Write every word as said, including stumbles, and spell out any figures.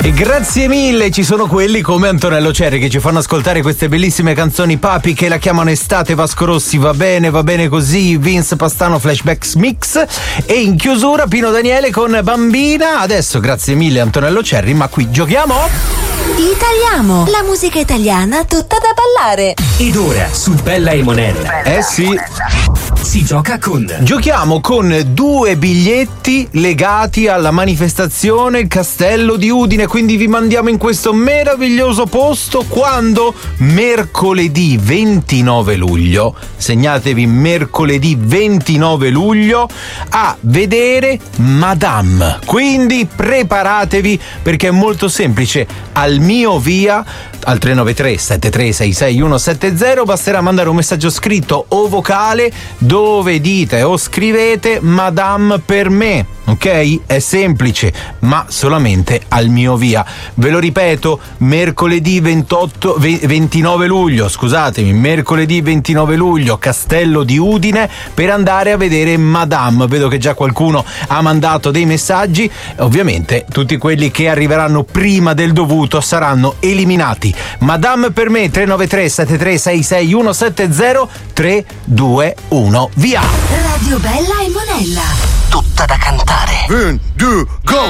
E grazie mille, ci sono quelli come Antonello Cerri che ci fanno ascoltare queste bellissime canzoni Papi, che la chiamano estate, Vasco Rossi va bene, va bene così, Vince Pastano Flashbacks Mix, e in chiusura Pino Daniele con Bambina. Adesso grazie mille Antonello Cerri, ma qui giochiamo Italiamo, la musica italiana tutta da ballare. Ed ora su Bella e Monella. Eh sì, si gioca con giochiamo con due biglietti legati alla manifestazione Il Castello di Udine, quindi vi mandiamo in questo meraviglioso posto quando mercoledì ventinove luglio, segnatevi mercoledì ventinove luglio, a vedere Madame. Quindi preparatevi, perché è molto semplice. Al mio via, al tre nove tre sette tre sei sei uno sette zero, basterà mandare un messaggio scritto o vocale dove dite o scrivete Madame per me, ok? È semplice, ma solamente al mio via. Ve lo ripeto, mercoledì ventotto, ventinove luglio, scusatemi, mercoledì ventinove luglio, Castello di Udine, per andare a vedere Madame. Vedo che già qualcuno ha mandato dei messaggi. Ovviamente tutti quelli che arriveranno prima del dovuto saranno eliminati. Madame per me, tre nove tre sette tre sei sei uno sette zero, tre due uno, via! Radio Bella e Monella. Tutta da cantare. Un, due, go!